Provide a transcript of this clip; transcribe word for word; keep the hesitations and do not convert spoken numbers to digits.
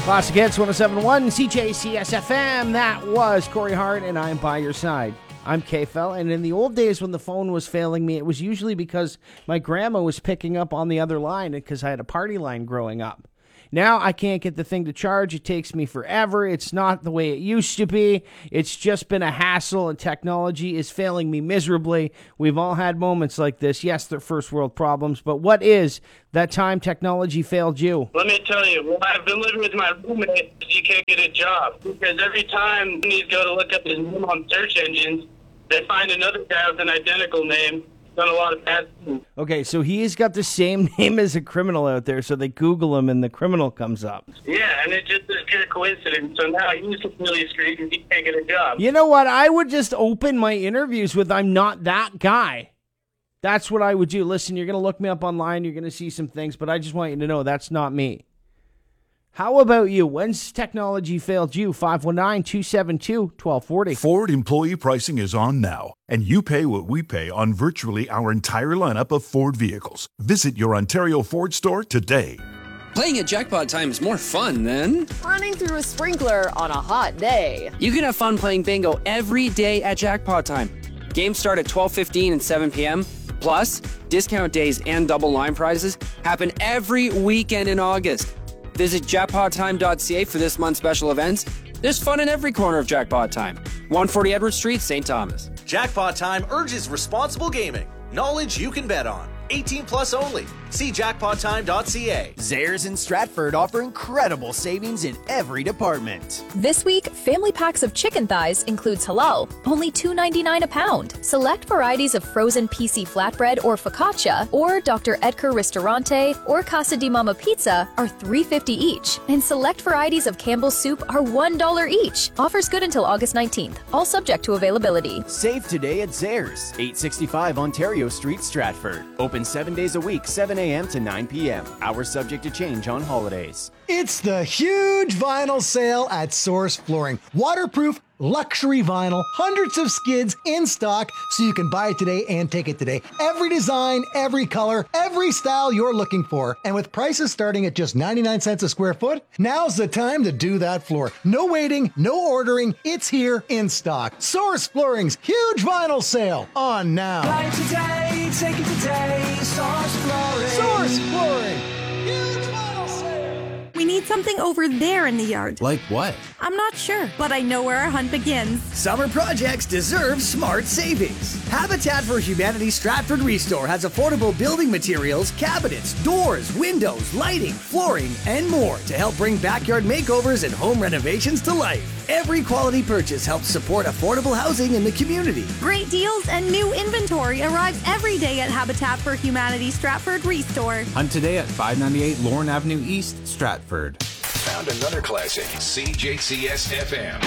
Classic Hits one oh seven point one C J C S F M. That was Corey Hart, and I'm by your side. I'm K-Fel, and in the old days when the phone was failing me, it was usually because my grandma was picking up on the other line because I had a party line growing up. Now I can't get the thing to charge. It takes me forever. It's not the way it used to be. It's just been a hassle, and technology is failing me miserably. We've all had moments like this. Yes, they're first world problems, but what is that time technology failed you? Let me tell you, well, I've been living with my roommate. He can't get a job because every time he's go to look up his name on search engines, they find another guy with an identical name. Done a lot of bad things. Okay, so he's got the same name as a criminal out there, so they Google him and the criminal comes up. Yeah, and it just is a pure coincidence. So now he's really screwed because he can't get a job. You know what? I would just open my interviews with, I'm not that guy. That's what I would do. Listen, you're going to look me up online, you're going to see some things, but I just want you to know that's not me. How about you? When's technology failed you? five one nine, two seven two, one two four zero. Ford employee pricing is on now, and you pay what we pay on virtually our entire lineup of Ford vehicles. Visit your Ontario Ford store today. Playing at Jackpot Time is more fun than running through a sprinkler on a hot day. You can have fun playing bingo every day at Jackpot Time. Games start at twelve fifteen and seven p.m. Plus, discount days and double line prizes happen every weekend in August. Visit jackpot time dot c a for this month's special events. There's fun in every corner of Jackpot Time. one forty Edward Street, Saint Thomas. Jackpot Time urges responsible gaming. Knowledge you can bet on. eighteen plus only. See jackpot time dot c a. Zehrs in Stratford offer incredible savings in every department. This week, family packs of chicken thighs includes halal, only two ninety-nine a pound. Select varieties of frozen P C flatbread or focaccia, or Doctor Edgar Ristorante or Casa di Mama Pizza are three fifty each, and select varieties of Campbell's soup are one dollar each. Offers good until August nineteenth. All subject to availability. Save today at Zehrs, eight sixty-five Ontario Street, Stratford. Open seven days a week, seven a.m. to nine p.m. Hours subject to change on holidays. It's the huge vinyl sale at Source Flooring. Waterproof, luxury vinyl, hundreds of skids in stock, so you can buy it today and take it today. Every design, every color, every style you're looking for. And with prices starting at just ninety-nine cents a square foot, now's the time to do that floor. No waiting, no ordering, it's here in stock. Source Flooring's huge vinyl sale on now. Buy today, take it today, Source Flooring. Source Flooring. Huge vinyl sale. We need something over there in the yard. Like what? I'm not sure, but I know where our hunt begins. Summer projects deserve smart savings. Habitat for Humanity Stratford Restore has affordable building materials, cabinets, doors, windows, lighting, flooring, and more to help bring backyard makeovers and home renovations to life. Every quality purchase helps support affordable housing in the community. Great deals and new inventory arrives every day at Habitat for Humanity Stratford Restore. Hunt today at five ninety-eight Lorne Avenue East, Stratford. Found another classic, C J C S F M.